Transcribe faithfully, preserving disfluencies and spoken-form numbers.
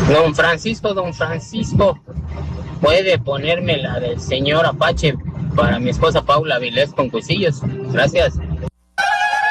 Don Francisco, don Francisco, puede ponerme la del señor Apache para mi esposa Paula Vilés con cuisillos. Gracias.